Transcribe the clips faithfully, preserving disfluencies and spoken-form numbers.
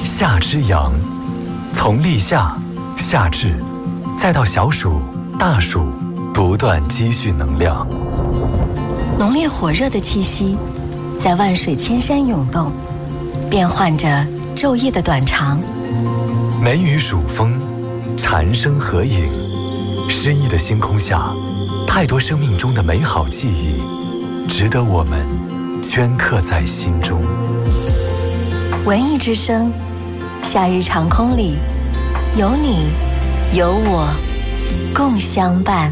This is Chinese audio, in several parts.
夏之阳，从立夏、夏至，再到小暑、大暑，不断积蓄能量。 浓烈火热的气息，在万水千山涌动，变换着昼夜的短长。 梅雨暑风，蝉声合影，诗意的星空下，太多生命中的美好记忆，值得我们镌刻在心中。 文艺之声，夏日长空里，有你，有我，共相伴。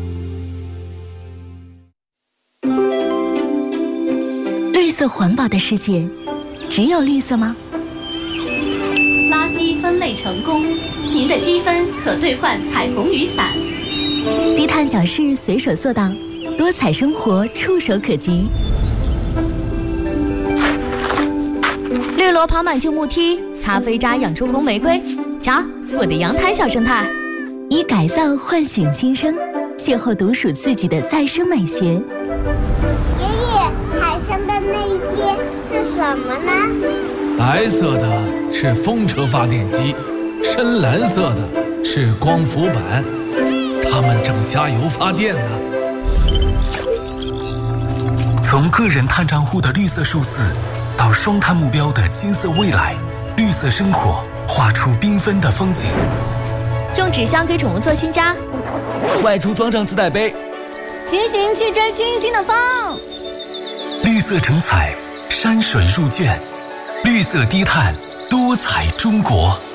绿色环保的世界，只有绿色吗？ 垃圾分类成功，您的积分可兑换彩虹雨伞。 低碳小事随手做到，多彩生活触手可及。 绿萝跑满旧木梯，咖啡渣养出红玫瑰。瞧，我的阳台小生态。 以改造唤醒新生，邂逅独属自己的再生美学。 爷爷，海上的那些是什么呢？ 白色的是风车发电机，深蓝色的是光伏板，它们正加油发电呢。 从个人碳账户的绿色数字，到双碳目标的金色未来，绿色生活画出缤纷的风景。 用纸箱给宠物做新家， 外出装上自带杯， 骑行去追清新的风。 绿色成彩，山水入卷，绿色低碳，多彩中国。